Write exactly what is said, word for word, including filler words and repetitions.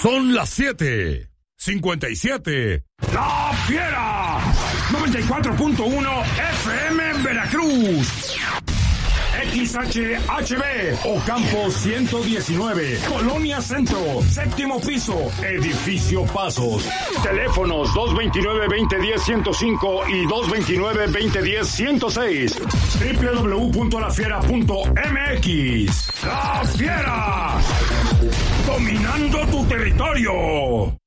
Son las siete cincuenta y siete. ¡La Fiera! noventa y cuatro punto uno F M en Veracruz. X H H B, Ocampo ciento diecinueve, Colonia Centro, séptimo piso, Edificio Pasos. Teléfonos dos veintinueve, veinte diez, ciento cinco y dos veintinueve, veinte diez, ciento seis. doble u doble u doble u punto la fiera punto m x. ¡La Fiera! Dominando tu territorio.